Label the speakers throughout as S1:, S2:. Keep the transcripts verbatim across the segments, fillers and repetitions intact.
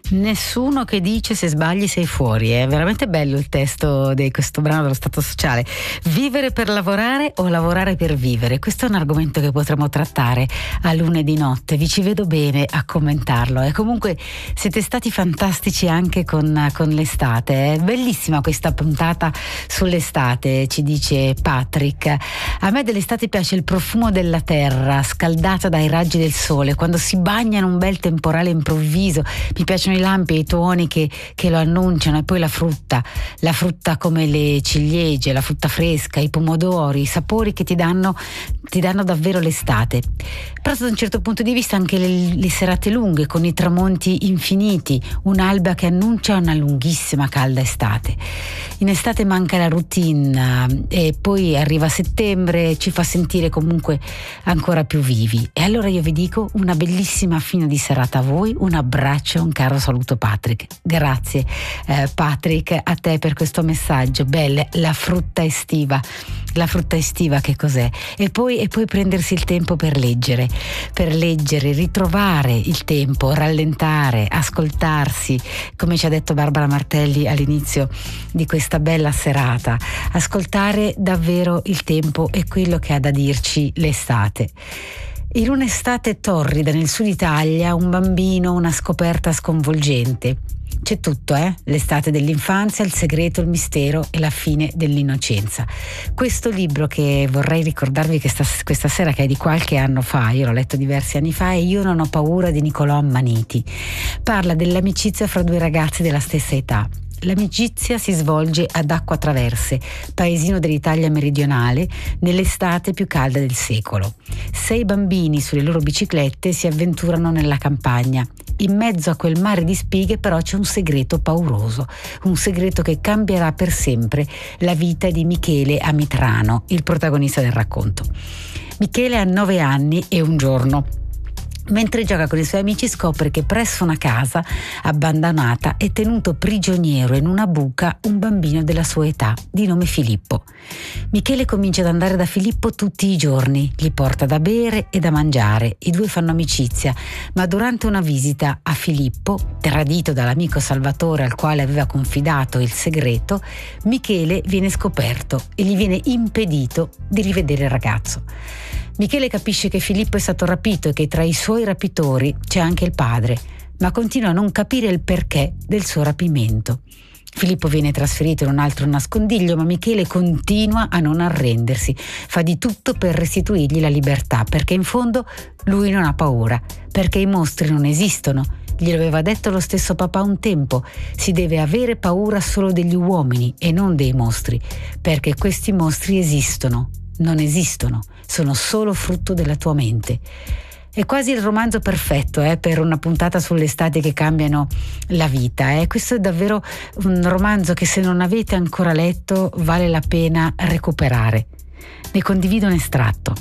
S1: Nessuno che dice se sbagli sei fuori. È veramente bello il testo di questo brano dello Stato Sociale. Vivere per lavorare o lavorare per vivere? Questo è un argomento che potremo trattare a lunedì notte. Vi ci vedo bene a commentarlo. E comunque siete stati fantastici anche con, con l'estate. È bellissima questa puntata sull'estate, ci dice Patrick. A me dell'estate piace il profumo della terra scaldata dai raggi del sole, quando si bagna in un bel temporale improvviso. Mi piacciono i lampi e i tuoni che, che lo annunciano, e poi la frutta, la frutta come le ciliegie, la frutta fresca, i pomodori, i sapori che ti danno, ti danno davvero l'estate. Però da un certo punto di vista anche le, le serate lunghe con i tramonti infiniti, un'alba che annuncia una lunghissima calda estate. In estate manca la routine e poi arriva settembre, ci fa sentire comunque ancora più vivi. E allora io vi dico una bellissima fine di serata a voi, un abbraccio, un caro saluto Patrick. Grazie eh, Patrick a te per questo messaggio. Belle, la frutta estiva, la frutta estiva che cos'è? E poi, e poi prendersi il tempo per leggere, per leggere, ritrovare il tempo, rallentare, ascoltarsi, come ci ha detto Barbara Martelli all'inizio di questa bella serata, ascoltare davvero il tempo e quello che ha da dirci l'estate. In un'estate torrida nel sud Italia, un bambino, una scoperta sconvolgente. C'è tutto, eh? L'estate dell'infanzia, il segreto, il mistero e la fine dell'innocenza. Questo libro che vorrei ricordarvi che sta, questa sera, che è di qualche anno fa, io l'ho letto diversi anni fa, e Io non ho paura di Niccolò Ammaniti. Parla dell'amicizia fra due ragazzi della stessa età. L'amicizia si svolge ad Acqua Traverse, paesino dell'Italia meridionale, nell'estate più calda del secolo. Sei bambini sulle loro biciclette si avventurano nella campagna. In mezzo a quel mare di spighe però c'è un segreto pauroso, un segreto che cambierà per sempre la vita di Michele Amitrano, il protagonista del racconto. Michele ha nove anni e un giorno. Mentre gioca con i suoi amici scopre che presso una casa abbandonata è tenuto prigioniero in una buca un bambino della sua età, di nome Filippo. Michele comincia ad andare da Filippo tutti i giorni, gli porta da bere e da mangiare, i due fanno amicizia, ma durante una visita a Filippo, tradito dall'amico Salvatore al quale aveva confidato il segreto, Michele viene scoperto e gli viene impedito di rivedere il ragazzo. Michele capisce che Filippo è stato rapito e che tra i suoi rapitori c'è anche il padre, ma continua a non capire il perché del suo rapimento. Filippo viene trasferito in un altro nascondiglio, ma Michele continua a non arrendersi, fa di tutto per restituirgli la libertà, perché in fondo lui non ha paura, perché i mostri non esistono. Glielo aveva detto lo stesso papà un tempo: si deve avere paura solo degli uomini e non dei mostri, perché questi mostri esistono. Non esistono, sono solo frutto della tua mente. È quasi il romanzo perfetto eh, per una puntata sull'estate che cambiano la vita. Eh. Questo è davvero un romanzo che, se non avete ancora letto, vale la pena recuperare. Ne condivido un estratto.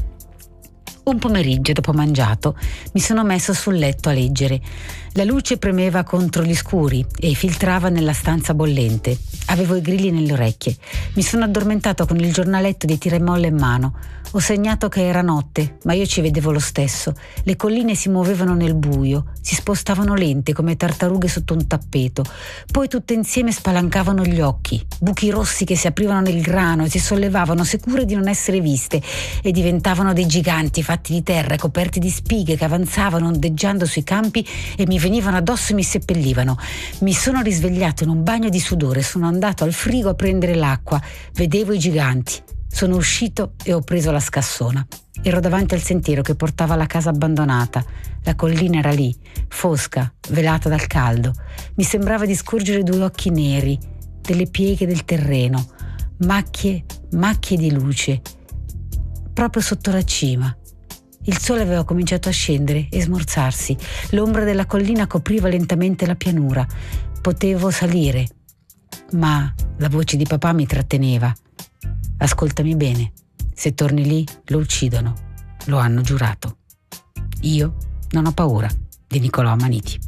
S1: Un pomeriggio, dopo mangiato, mi sono messo sul letto a leggere. La luce premeva contro gli scuri e filtrava nella stanza bollente. Avevo i grilli nelle orecchie. Mi sono addormentato con il giornaletto di tira e molla in mano. Ho segnato che era notte, ma io ci vedevo lo stesso. Le colline si muovevano nel buio, si spostavano lente come tartarughe sotto un tappeto. Poi tutte insieme spalancavano gli occhi, buchi rossi che si aprivano nel grano e si sollevavano sicure di non essere viste, e diventavano dei giganti fatti di terra e coperti di spighe che avanzavano ondeggiando sui campi e mi venivano addosso e mi seppellivano. Mi sono risvegliato in un bagno di sudore, sono andato al frigo a prendere l'acqua, vedevo i giganti. Sono uscito e ho preso la scassona. Ero davanti al sentiero che portava alla casa abbandonata. La collina era lì, fosca, velata dal caldo. Mi sembrava di scorgere due occhi neri, delle pieghe del terreno, macchie, macchie di luce, proprio sotto la cima. Il sole aveva cominciato a scendere e smorzarsi. L'ombra della collina copriva lentamente la pianura. Potevo salire, ma la voce di papà mi tratteneva. Ascoltami bene, se torni lì lo uccidono, lo hanno giurato. Io non ho paura di Niccolò Ammaniti.